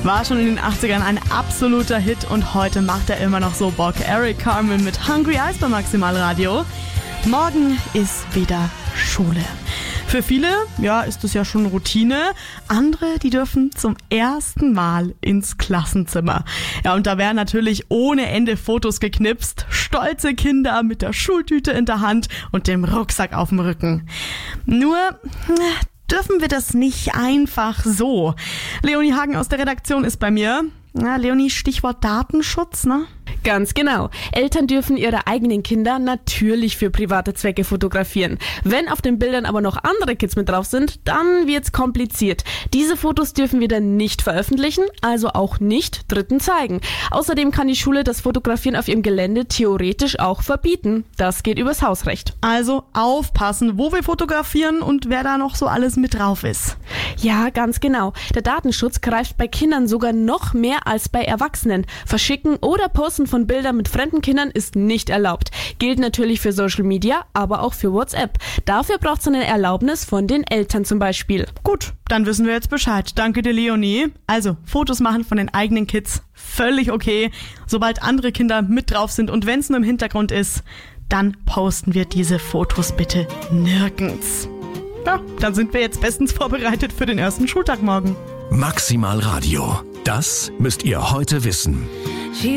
War schon in den 80ern ein absoluter Hit und heute macht er immer noch so Bock. Eric Carmen mit Hungry Eyes bei Maximalradio. Morgen ist wieder Schule. Für viele, ist das ja schon Routine. Andere, die dürfen zum ersten Mal ins Klassenzimmer. Ja, und da werden natürlich ohne Ende Fotos geknipst. Stolze Kinder mit der Schultüte in der Hand und dem Rucksack auf dem Rücken. Nur dürfen wir das nicht einfach so. Leonie Hagen aus der Redaktion ist bei mir. Ja, Leonie, Stichwort Datenschutz, ne? Ganz genau. Eltern dürfen ihre eigenen Kinder natürlich für private Zwecke fotografieren. Wenn auf den Bildern aber noch andere Kids mit drauf sind, dann wird's kompliziert. Diese Fotos dürfen wir dann nicht veröffentlichen, also auch nicht Dritten zeigen. Außerdem kann die Schule das Fotografieren auf ihrem Gelände theoretisch auch verbieten. Das geht übers Hausrecht. Also aufpassen, wo wir fotografieren und wer da noch so alles mit drauf ist. Ja, ganz genau. Der Datenschutz greift bei Kindern sogar noch mehr als bei Erwachsenen. Verschicken oder Posten von Bildern mit fremden Kindern ist nicht erlaubt. Gilt natürlich für Social Media, aber auch für WhatsApp. Dafür braucht es eine Erlaubnis von den Eltern zum Beispiel. Gut, dann wissen wir jetzt Bescheid. Danke dir, Leonie. Also, Fotos machen von den eigenen Kids, völlig okay. Sobald andere Kinder mit drauf sind und wenn es nur im Hintergrund ist, dann posten wir diese Fotos bitte nirgends. Ja, dann sind wir jetzt bestens vorbereitet für den ersten Schultag morgen. Maximalradio. Das müsst ihr heute wissen.